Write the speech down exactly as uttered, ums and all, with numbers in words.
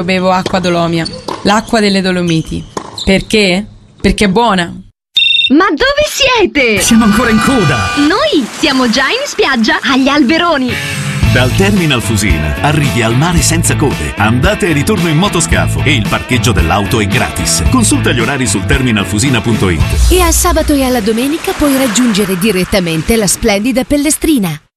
bevo acqua Dolomia, l'acqua delle Dolomiti. Perché? Perché è buona. Ma dove siete? Siamo ancora in coda. Noi siamo già in spiaggia agli Alberoni. Dal Terminal Fusina arrivi al mare senza code, andata e ritorno in motoscafo e il parcheggio dell'auto è gratis. Consulta gli orari sul terminalfusina punto it. E al sabato e alla domenica puoi raggiungere direttamente la splendida Pellestrina.